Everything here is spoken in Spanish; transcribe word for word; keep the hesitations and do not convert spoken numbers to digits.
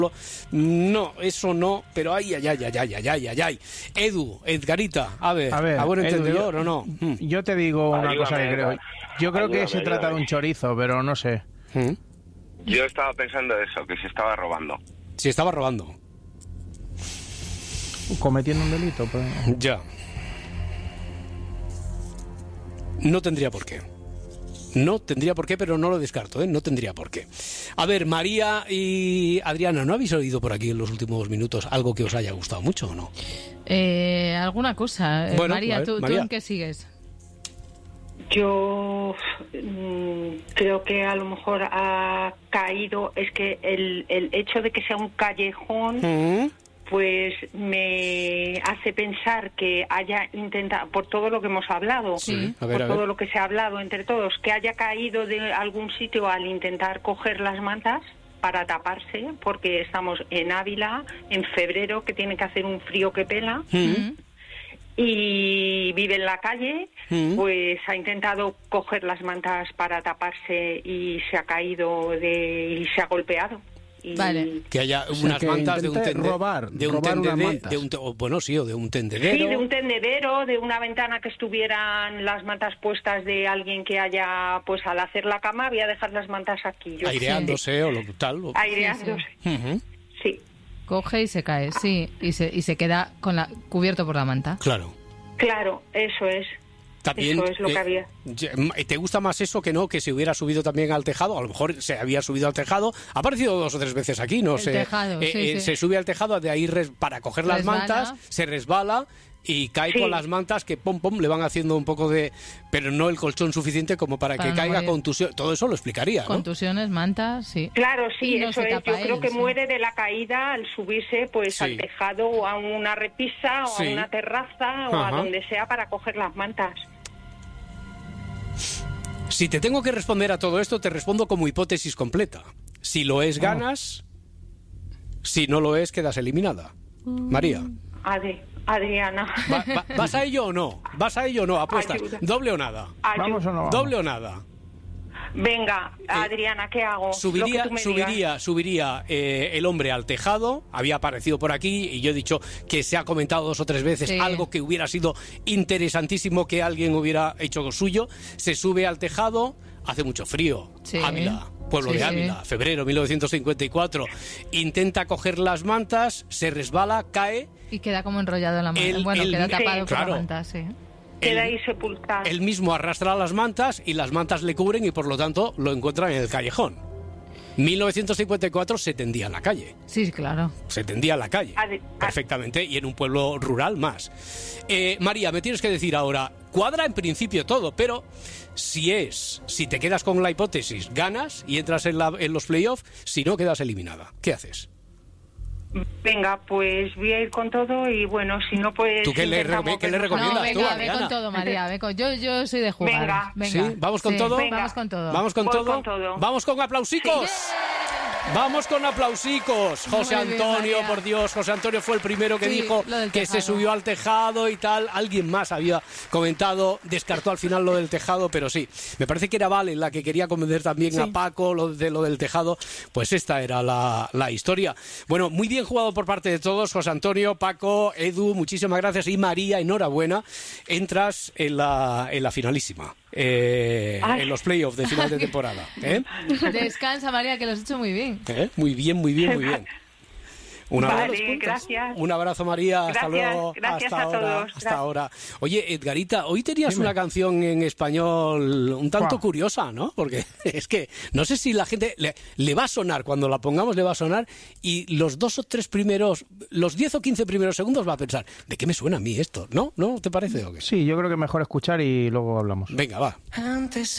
No, eso no, pero ay, ay, ay, ay, ay, ay, ay, ay, ay. Edu, Edgarita, a ver, a, ver, ¿a buen Edu, entendedor yo, o no? Mm. Yo te digo una Ayúdame, cosa que creo. Yo creo ayúdame, que se trata de un chorizo, pero no sé. Mm. Yo estaba pensando eso, que se estaba robando. Si estaba robando. Cometiendo un delito, pues. Ya. No tendría por qué. No tendría por qué, pero no lo descarto, ¿eh? No tendría por qué. A ver, María y Adriana, ¿no habéis oído por aquí en los últimos minutos algo que os haya gustado mucho o no? Eh, alguna cosa. Eh, Bueno, María, ver, ¿tú, María. ¿tú en qué sigues? Yo mmm, creo que a lo mejor ha caído, es que el, el hecho de que sea un callejón, ¿Mm? pues me hace pensar que haya intentado, por todo lo que hemos hablado, Sí. A ver, por a todo ver. lo que se ha hablado entre todos, que haya caído de algún sitio al intentar coger las mantas para taparse, porque estamos en Ávila, en febrero, que tiene que hacer un frío que pela, ¿Mm? y vive en la calle, Mm. pues ha intentado coger las mantas para taparse y se ha caído de y se ha golpeado. Y Vale. Que haya O sea, unas que mantas de un intente tendedero. robar, de un robar unas tendede- mantas. de un te- o, bueno, sí, o de un tendedero. Sí, de un tendedero, de una ventana que estuvieran las mantas puestas de alguien que haya, pues al hacer la cama, había dejar las mantas aquí. Yo aireándose o lo tal. o- aireándose. Ujú, Sí, Coge y se cae, sí, y se, y se queda con la, cubierto por la manta. Claro. claro, eso es. También, Eso es lo que eh, había. ¿te gusta más eso que no que se hubiera subido también al tejado? A lo mejor se había subido al tejado. Ha aparecido dos o tres veces aquí, no El sé. tejado, Eh, sí, eh, sí. Se sube al tejado, de ahí res- para coger las Resbala. mantas, se resbala y cae Sí. con las mantas que pom pom le van haciendo un poco de, pero no el colchón suficiente como para, Para que no caiga morir. contusión. Todo eso lo explicaría, ¿no? Contusiones, mantas, sí. Claro, sí, Y no eso se es. tapa Yo él, creo que sí. muere de la caída al subirse pues Sí. al tejado o a una repisa o Sí. a una terraza o Ajá. a donde sea para coger las mantas. Si te tengo que responder a todo esto, te respondo como hipótesis completa. Si lo es, ganas. Si no lo es, quedas eliminada. María. Adri, Adriana. ¿Va- va- ¿Vas a ello o no? ¿Vas a ello o no? Apuestas. Ayuda. ¿Doble o nada? Ayu- ¿Vamos o no vamos? ¿Doble o nada? Venga, Adriana, ¿qué hago? Subiría, Lo que tú me subiría, digas. subiría eh, el hombre al tejado. Había aparecido por aquí y yo he dicho que se ha comentado dos o tres veces Sí. algo que hubiera sido interesantísimo que alguien hubiera hecho suyo. Se sube al tejado, hace mucho frío. Sí. Ávila, pueblo Sí, de sí. Ávila, febrero mil novecientos cincuenta y cuatro. Intenta coger las mantas, se resbala, cae. Y queda como enrollado en la manta. El- Bueno, el- queda Sí, tapado por claro. la manta, sí. Queda Él- ahí sepultado. Él mismo arrastra las mantas y las mantas le cubren y por lo tanto lo encuentran en el callejón. mil novecientos cincuenta y cuatro se tendía en la calle. Sí, claro. Se tendía en la calle. Ade- Perfectamente. Y en un pueblo rural más. Eh, María, me tienes que decir ahora, cuadra en principio todo, pero si es, si te quedas con la hipótesis, ganas y entras en, la- en los playoffs, si no, quedas eliminada. ¿Qué haces? Venga, pues voy a ir con todo y bueno, si no pues... ¿Tú qué le intentamos re- qué le que nos- recomiendas? No, tú, venga, ve Adriana? con todo, María. Ve con... yo, yo soy de jugar. Venga. Venga. ¿Sí? ¿Vamos con Sí, todo? Venga. Vamos con todo. ¿Vamos con Voy todo? con todo. ¿Vamos con aplausicos? Vamos con aplausicos. José Muy bien, Antonio, María. por Dios, José Antonio fue el primero que Sí, dijo lo del que se tejado. subió al tejado y tal. Alguien más había comentado, descartó al final lo del tejado, pero sí. Me parece que era Vale la que quería convencer también a Paco lo de lo del tejado. Pues esta era la, la historia. Bueno, muy bien jugado por parte de todos. José Antonio, Paco, Edu, muchísimas gracias. Y María, enhorabuena. Entras en la, en la finalísima. Eh, Ay. en los playoffs de final de temporada. ¿eh? Descansa, María, que lo has hecho muy bien. ¿Eh? Muy bien, muy bien, muy bien. Un Vale, abrazo, gracias. Un abrazo, María. Hasta Gracias, luego. gracias hasta a ahora. todos. Hasta Gracias. ahora. Oye, Edgarita, hoy tenías Dime. una canción en español un tanto ¿Cuál? curiosa, ¿no? Porque es que no sé si la gente le, le va a sonar, cuando la pongamos le va a sonar, y los dos o tres primeros, los diez o quince primeros segundos va a pensar, ¿de qué me suena a mí esto? ¿No? ¿No te parece o qué? Sí, yo creo que es mejor escuchar y luego hablamos. Venga, va. Antes